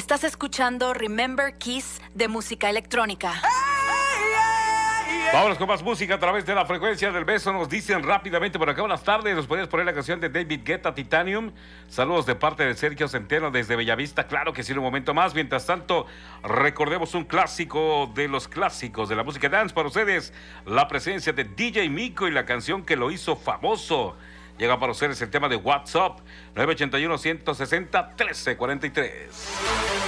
Estás escuchando Remember Kiss de música electrónica. Vámonos con más música a través de la frecuencia del beso. Nos dicen rápidamente por acá, buenas tardes. ¿Nos podrías poner la canción de David Guetta, Titanium? Saludos de parte de Sergio Centeno desde Bellavista. Claro que sí, un momento más. Mientras tanto, recordemos un clásico de los clásicos de la música dance para ustedes. La presencia de DJ Miko y la canción que lo hizo famoso. Llega para ustedes el tema de WhatsApp 981-160-1343.